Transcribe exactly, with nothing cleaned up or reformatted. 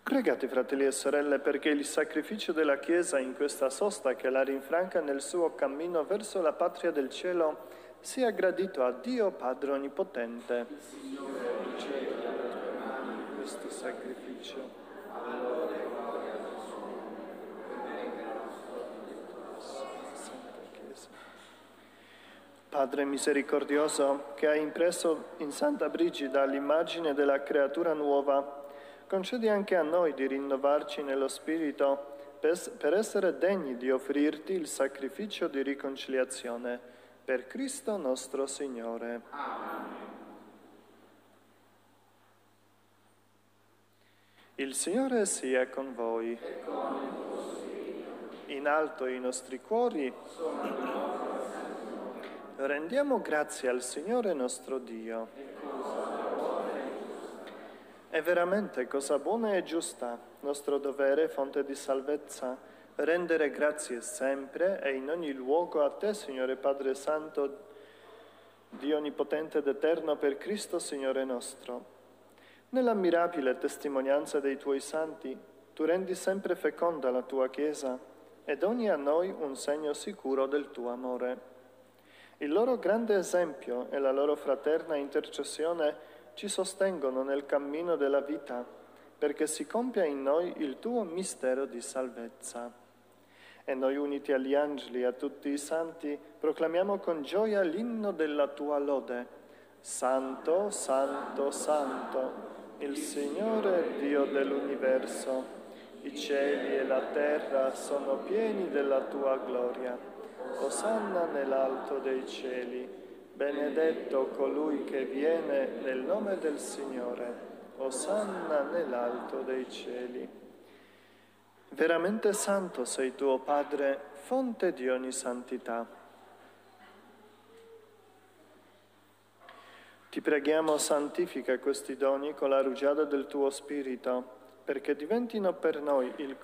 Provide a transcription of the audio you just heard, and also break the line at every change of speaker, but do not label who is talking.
Pregate, fratelli e sorelle, perché il sacrificio della Chiesa in questa sosta che la rinfranca nel suo cammino verso la patria del cielo sia gradito a Dio Padre Onnipotente. Il Signore riceva dalle tue mani questo sacrificio. Allora gloria al suo nome, per benedire il nostro Santa Chiesa. Padre misericordioso, che hai impresso in Santa Brigida l'immagine della creatura nuova, concedi anche a noi di rinnovarci nello Spirito per essere degni di offrirti il sacrificio di riconciliazione. Per Cristo nostro Signore. Amen. Il Signore sia con voi. E con il tuo spirito. In alto i nostri cuori. Rendiamo grazie al Signore nostro Dio. È veramente cosa buona e giusta, nostro dovere, fonte di salvezza, rendere grazie sempre e in ogni luogo a Te, Signore Padre Santo, Dio Onnipotente ed Eterno, per Cristo Signore nostro. Nella mirabile testimonianza dei Tuoi santi, Tu rendi sempre feconda la Tua Chiesa e doni a noi un segno sicuro del Tuo amore. Il loro grande esempio e la loro fraterna intercessione ci sostengono nel cammino della vita, perché si compia in noi il Tuo mistero di salvezza. E noi, uniti agli angeli e a tutti i santi, proclamiamo con gioia l'inno della Tua lode. Santo, Santo, Santo, il Signore Dio dell'universo. I cieli e la terra sono pieni della Tua gloria. Osanna nell'alto dei cieli. Benedetto colui che viene nel nome del Signore, Osanna nell'alto dei cieli. Veramente santo sei tuo Padre, fonte di ogni santità. Ti preghiamo, santifica questi doni con la rugiada del tuo Spirito, perché diventino per noi il